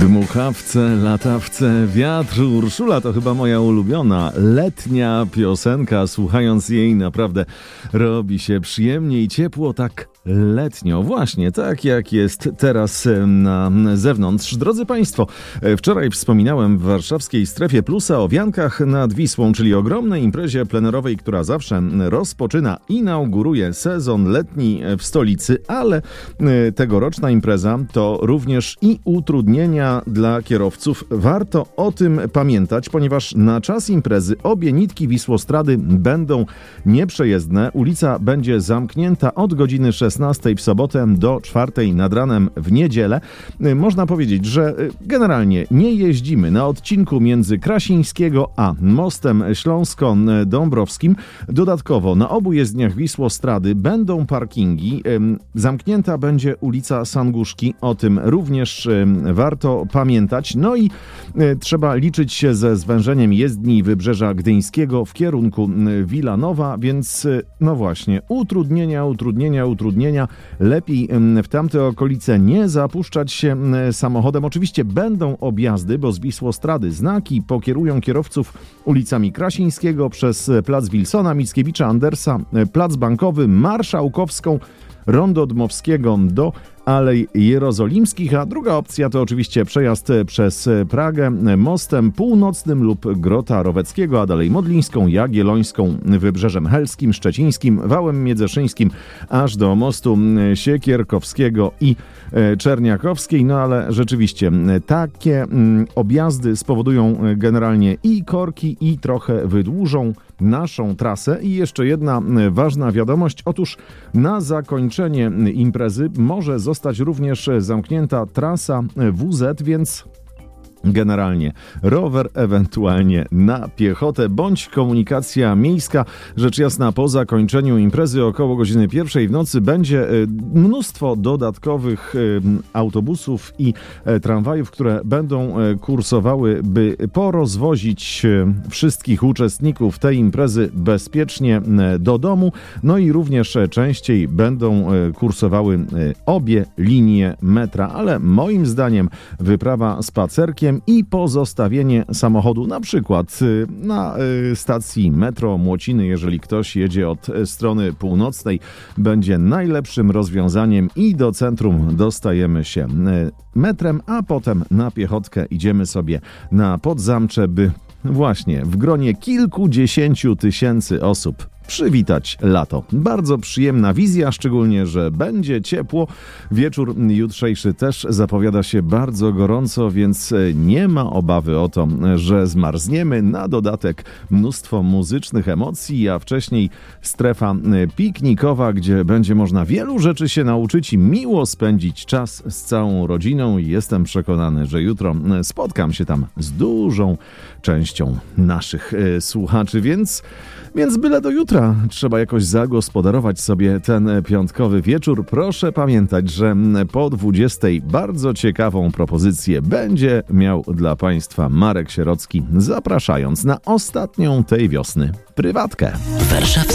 Dmuchawce, latawce, wiatr, Urszula to chyba moja ulubiona letnia piosenka. Słuchając jej naprawdę robi się przyjemnie i ciepło, tak letnio. Właśnie tak jak jest teraz na zewnątrz. Drodzy Państwo, wczoraj wspominałem w warszawskiej Strefie Plusa o wiankach nad Wisłą, czyli ogromnej imprezie plenerowej, która zawsze rozpoczyna, inauguruje sezon letni w stolicy, ale tegoroczna impreza to również i utrudnienia dla kierowców. Warto o tym pamiętać, ponieważ na czas imprezy obie nitki Wisłostrady będą nieprzejezdne. Ulica będzie zamknięta od godziny 16 w sobotę do 4 nad ranem w niedzielę. Można powiedzieć, że generalnie nie jeździmy na odcinku między Krasińskiego a Mostem Śląsko-Dąbrowskim. Dodatkowo na obu jezdniach Wisłostrady będą parkingi. Zamknięta będzie ulica Sanguszki. O tym również warto pamiętać. No i trzeba liczyć się ze zwężeniem jezdni Wybrzeża Gdyńskiego w kierunku Wilanowa, więc no właśnie, utrudnienia. Lepiej w tamte okolice nie zapuszczać się samochodem. Oczywiście będą objazdy, bo z Wisłostrady znaki pokierują kierowców ulicami Krasińskiego przez plac Wilsona, Mickiewicza, Andersa, plac Bankowy, Marszałkowską, Rondo Dmowskiego do Alei Jerozolimskich, a druga opcja to oczywiście przejazd przez Pragę mostem północnym lub Grota Roweckiego, a dalej Modlińską, Jagiellońską, Wybrzeżem Helskim, Szczecińskim, Wałem Miedzeszyńskim, aż do mostu Siekierkowskiego i Czerniakowskiej. No ale rzeczywiście takie objazdy spowodują generalnie i korki, i trochę wydłużą naszą trasę. I jeszcze jedna ważna wiadomość. Otóż na zakończenie imprezy może zostać również zamknięta trasa WZ, więc generalnie rower, ewentualnie na piechotę, bądź komunikacja miejska. Rzecz jasna, po zakończeniu imprezy około godziny 1 w nocy będzie mnóstwo dodatkowych autobusów i tramwajów, które będą kursowały, by porozwozić wszystkich uczestników tej imprezy bezpiecznie do domu. No i również częściej będą kursowały obie linie metra, ale moim zdaniem wyprawa spacerkiem i pozostawienie samochodu na przykład na stacji metro Młociny, jeżeli ktoś jedzie od strony północnej, będzie najlepszym rozwiązaniem i do centrum dostajemy się metrem, a potem na piechotkę idziemy sobie na Podzamcze, by właśnie w gronie kilkudziesięciu tysięcy osób przywitać lato. Bardzo przyjemna wizja, szczególnie, że będzie ciepło. Wieczór jutrzejszy też zapowiada się bardzo gorąco, więc nie ma obawy o to, że zmarzniemy. Na dodatek mnóstwo muzycznych emocji, a wcześniej strefa piknikowa, gdzie będzie można wielu rzeczy się nauczyć i miło spędzić czas z całą rodziną. I jestem przekonany, że jutro spotkam się tam z dużą częścią naszych słuchaczy, więc byle do jutra trzeba jakoś zagospodarować sobie ten piątkowy wieczór. Proszę pamiętać, że po 20 bardzo ciekawą propozycję będzie miał dla Państwa Marek Sierocki, zapraszając na ostatnią tej wiosny prywatkę.